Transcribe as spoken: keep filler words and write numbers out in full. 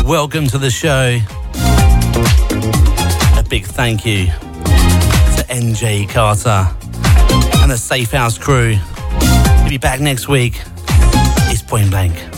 welcome to the show. A big thank you to N J Carter and the Safe House crew. We'll be back next week. It's Point Blank.